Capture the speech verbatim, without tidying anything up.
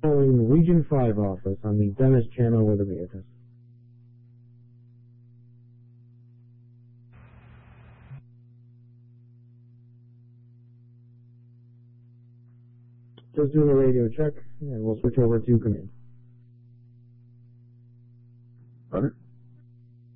calling Region five office on the Dennis channel with a Beatrice. Just doing a radio check, and we'll switch over to command. Roger.